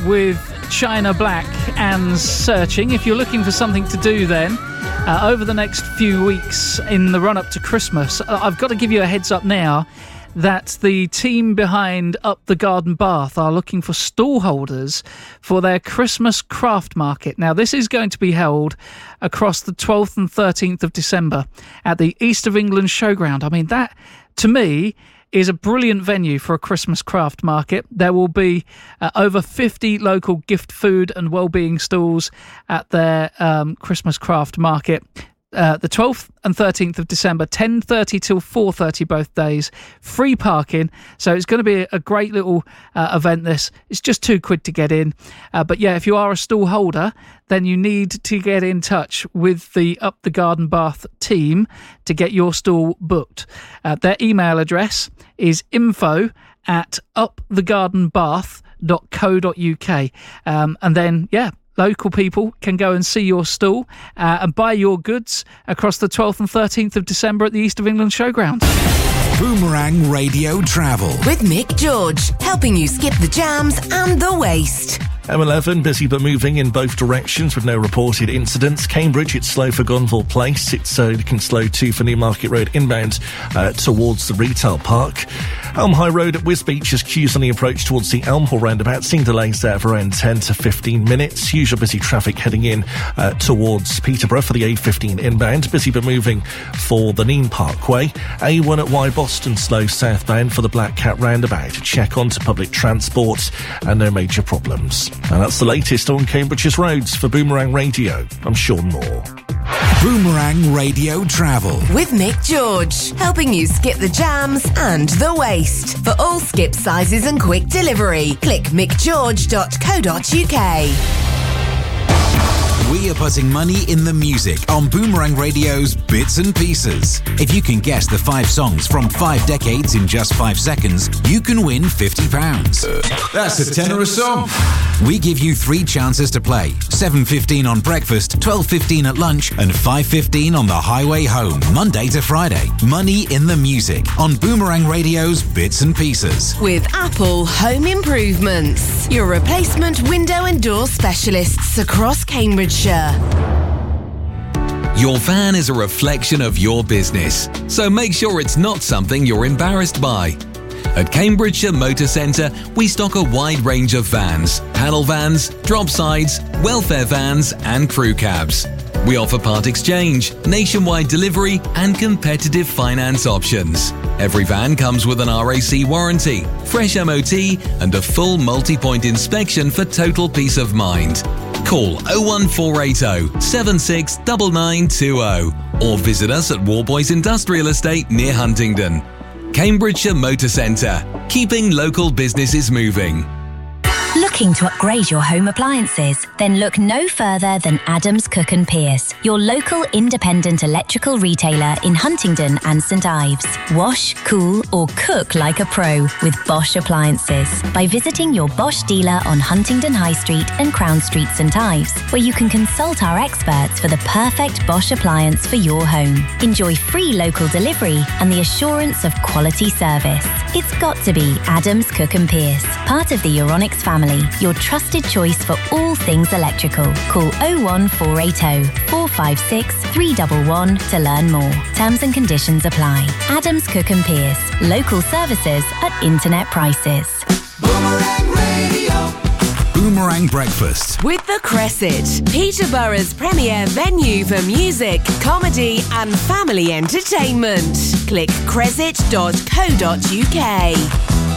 with China Black and Searching. If you're looking for something to do then, over the next few weeks in the run-up to Christmas, I've got to give you a heads up now that the team behind Up the Garden Bath are looking for stall holders for their Christmas craft market. Now, this is going to be held across the 12th and 13th of December at the East of England Showground. I mean, that, to me, is a brilliant venue for a Christmas craft market. There will be over 50 local gift, food and wellbeing stalls at their Christmas craft market. The 12th and 13th of December, 10:30 till 4:30 both days. Free parking, so it's going to be a great little event this. It's just £2 to get in. But yeah, if you are a stall holder, then you need to get in touch with the Up the Garden Bath team to get your stall booked. Their email address is info@upthegardenbath.co.uk. And then, yeah, local people can go and see your stall and buy your goods across the 12th and 13th of December at the East of England Showground. Boomerang Radio Travel with Mick George, helping you skip the jams and the waste. M11, busy but moving in both directions with no reported incidents. Cambridge, it's slow for Gonville Place. It's looking slow too for Newmarket Road inbound towards the retail park. Elm High Road at Wisbeach as queues on the approach towards the Elmhall roundabout. Seeing delays there for around 10 to 15 minutes. Usual busy traffic heading in towards Peterborough for the A15 inbound. Busy but moving for the Neen Parkway. A1 at Y Boston, slow southbound for the Black Cat roundabout. Check onto public transport and no major problems. And that's the latest on Cambridge's roads. For Boomerang Radio, I'm Sean Moore. Boomerang Radio Travel with Mick George, helping you skip the jams and the waste. For all skip sizes and quick delivery, click mickgeorge.co.uk. We are putting money in the music on Boomerang Radio's Bits and Pieces. If you can guess the 5 songs from 5 decades in just 5 seconds, you can win £50. That's a tenner a song. We give you 3 chances to play. 7:15 on breakfast, 12:15 at lunch, and 5:15 on the highway home, Monday to Friday. Money in the music on Boomerang Radio's Bits and Pieces. With Apple Home Improvements, your replacement window and door specialists across Cambridgeshire. Your van is a reflection of your business, so make sure it's not something you're embarrassed by. At Cambridgeshire Motor Centre, we stock a wide range of vans, panel vans, drop sides, welfare vans and crew cabs. We offer part exchange, nationwide delivery and competitive finance options. Every van comes with an RAC warranty, fresh MOT and a full multi-point inspection for total peace of mind. Call 01480 769920 or visit us at Warboys Industrial Estate near Huntingdon. Cambridgeshire Motor Centre, keeping local businesses moving. Looking to upgrade your home appliances? Then look no further than Adams Cook & Pierce, your local independent electrical retailer in Huntingdon and St Ives. Wash, cool or cook like a pro with Bosch appliances by visiting your Bosch dealer on Huntingdon High Street and Crown Street St Ives, where you can consult our experts for the perfect Bosch appliance for your home. Enjoy free local delivery and the assurance of quality service. It's got to be Adams Cook & Pierce, part of the Euronics family, your trusted choice for all things electrical. Call 01480 456 311 to learn more. Terms and conditions apply. Adams Cook & Pierce, local services at internet prices. Boomerang Radio. Boomerang Breakfast with The Cresset, Peterborough's premier venue for music, comedy and family entertainment. Click cresset.co.uk.